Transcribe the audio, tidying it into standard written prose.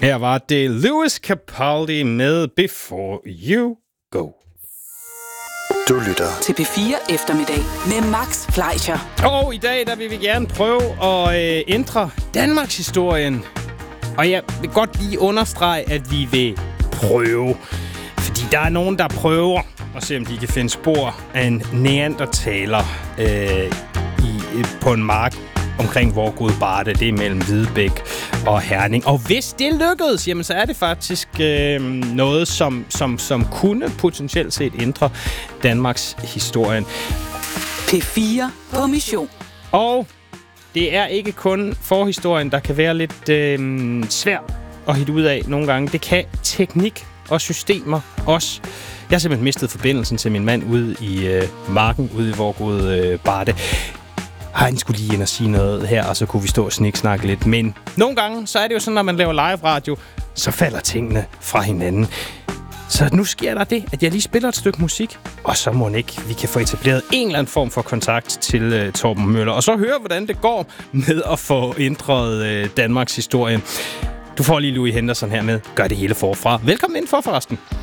Her var det Lewis Capaldi med Before You Go. Du lytter til P4 Eftermiddag med Max Fleischer. Og i dag der vil vi gerne prøve at ændre Danmarks historien. Og jeg vil godt lige understrege, at vi vil prøve. Fordi der er nogen, der prøver at se, om de kan finde spor af en neandertaler på en mark omkring Vorgod Barde. Det er mellem Hvidebæk og Herning. Og hvis det lykkedes, jamen, så er det faktisk noget, som kunne potentielt set ændre Danmarks historien. P4 på mission. Og det er ikke kun forhistorien, der kan være lidt svær at hitte ud af nogle gange. Det kan teknik og systemer også. Jeg har simpelthen mistet forbindelsen til min mand ude i marken, ude i Vorgod Barde. Han skulle lige ind og sige noget her, og så kunne vi stå og sniksnakke lidt. Men nogle gange, så er det jo sådan, når man laver live radio, så falder tingene fra hinanden. Så nu sker der det, at jeg lige spiller et stykke musik, og så må ikke vi kan få etableret en eller anden form for kontakt til Torben Møller, og så høre, hvordan det går med at få ændret Danmarks historie. Du får lige Louis Henderson her med Gør det hele forfra. Velkommen indenfor forresten.